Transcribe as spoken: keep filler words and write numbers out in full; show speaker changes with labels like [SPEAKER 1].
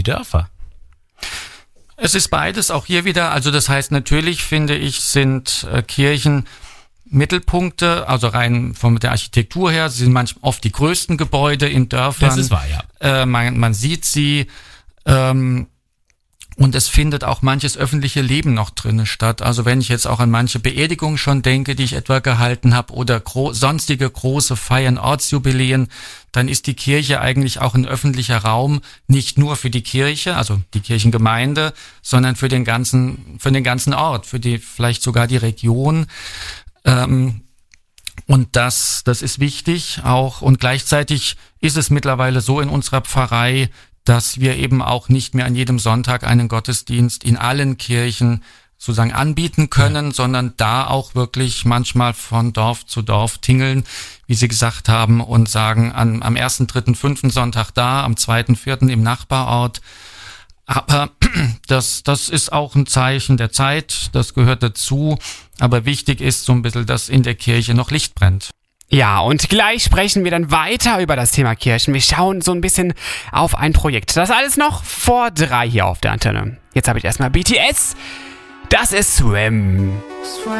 [SPEAKER 1] Dörfer?
[SPEAKER 2] Es ist beides, auch hier wieder. Also das heißt, natürlich finde ich, sind äh, Kirchen Mittelpunkte, also rein von der Architektur her, sie sind manchmal oft die größten Gebäude in Dörfern.
[SPEAKER 1] Das ist wahr, ja.
[SPEAKER 2] Äh, man, man sieht sie ähm, und es findet auch manches öffentliche Leben noch drinne statt. Also wenn ich jetzt auch an manche Beerdigungen schon denke, die ich etwa gehalten habe oder gro- sonstige große Feiern, Ortsjubiläen, dann ist die Kirche eigentlich auch ein öffentlicher Raum, nicht nur für die Kirche, also die Kirchengemeinde, sondern für den ganzen, für den ganzen Ort, für die vielleicht sogar die Region. Ähm, und das, das ist wichtig auch. Und gleichzeitig ist es mittlerweile so in unserer Pfarrei, dass wir eben auch nicht mehr an jedem Sonntag einen Gottesdienst in allen Kirchen sozusagen anbieten können, ja. sondern da auch wirklich manchmal von Dorf zu Dorf tingeln, wie Sie gesagt haben, und sagen, an, am ersten, dritten, fünften Sonntag da, am zweiten, vierten im Nachbarort. Aber das, das ist auch ein Zeichen der Zeit, das gehört dazu. Aber wichtig ist so ein bisschen, dass in der Kirche noch Licht brennt.
[SPEAKER 3] Ja, und gleich sprechen wir dann weiter über das Thema Kirchen. Wir schauen so ein bisschen auf ein Projekt. Das alles noch vor drei hier auf der Antenne. Jetzt habe ich erstmal B T S. Das ist Swim.